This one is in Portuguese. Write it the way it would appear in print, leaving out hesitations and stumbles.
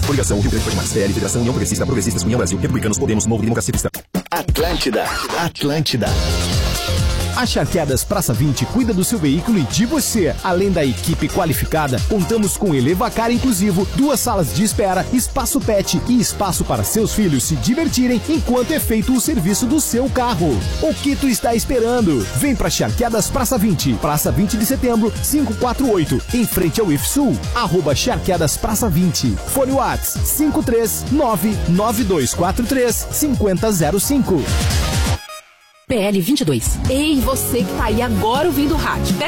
Coligação Rio Grande Pode Mais. PL, Federação União Progressista, Progressistas, União Brasil, Republicanos, Podemos, Novo, Democracia Cristã. Atlântida. A Charqueadas Praça 20 cuida do seu veículo e de você. Além da equipe qualificada, contamos com Elevacar inclusivo, 2 salas de espera, espaço pet e espaço para seus filhos se divertirem enquanto é feito o serviço do seu carro. O que tu está esperando? Vem pra Charqueadas Praça 20, Praça 20 de Setembro, 548, em frente ao IFSUL, @Charqueadas Praça 20. Fone Whats 53992435005. PL 22. Ei, você que tá aí agora ouvindo o rádio.